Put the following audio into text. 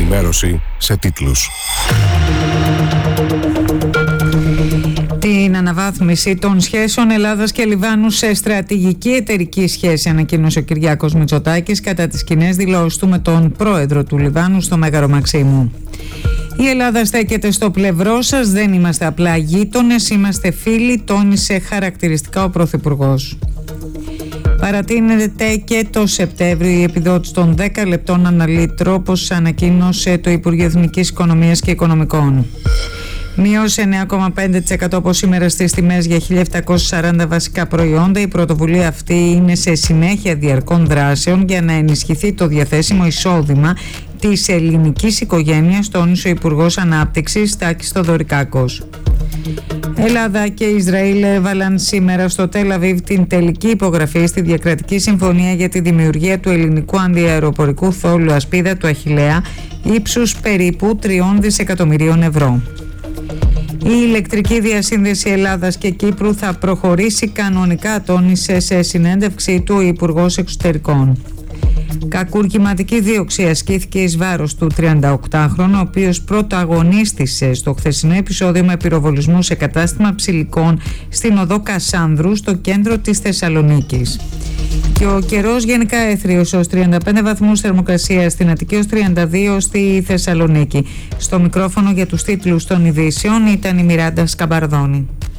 Ενημέρωση σε τίτλους. Την αναβάθμιση των σχέσεων Ελλάδας και Λιβάνου σε στρατηγική εταιρική σχέση ανακοίνωσε ο Κυριάκος Μητσοτάκης κατά τις κοινές δηλώσεις του με τον πρόεδρο του Λιβάνου στο Μέγαρο Μαξίμου. Η Ελλάδα στέκεται στο πλευρό σας, δεν είμαστε απλά γείτονες, είμαστε φίλοι, τόνισε χαρακτηριστικά ο Πρωθυπουργός. Παρατείνεται και το Σεπτέμβριο η επιδότηση των 10 λεπτών ανά λίτρο, όπως ανακοίνωσε το Υπουργείο Εθνικής Οικονομίας και Οικονομικών. Μείωσε 9,5% από σήμερα στις τιμές για 1.740 βασικά προϊόντα. Η πρωτοβουλία αυτή είναι σε συνέχεια διαρκών δράσεων για να ενισχυθεί το διαθέσιμο εισόδημα της ελληνικής οικογένειας, τόνισε ο Υπουργός Ανάπτυξης Τάκης Θοδωρικάκος. Ελλάδα και Ισραήλ έβαλαν σήμερα στο Τελ Αβίβ την τελική υπογραφή στη διακρατική συμφωνία για τη δημιουργία του ελληνικού αντιαεροπορικού θόλου Ασπίδα του Αχιλλέα ύψους περίπου 3 δισεκατομμυρίων ευρώ. Η ηλεκτρική διασύνδεση Ελλάδας και Κύπρου θα προχωρήσει κανονικά, τόνισε σε συνέντευξή του ο Υπουργός Εξωτερικών. Κακουργηματική δίωξη ασκήθηκε εις βάρος του 38χρονου, ο οποίος πρωταγωνίστησε στο χθεσινό επεισόδιο με πυροβολισμού σε κατάστημα ψηλικών στην οδό Κασάνδρου στο κέντρο της Θεσσαλονίκης. Και ο καιρός γενικά έθριος ως 35 βαθμούς θερμοκρασία στην Αττική, ως 32 στη Θεσσαλονίκη. Στο μικρόφωνο για τους τίτλους των ειδήσεων ήταν η Μιράντα Σκαμπαρδόνη.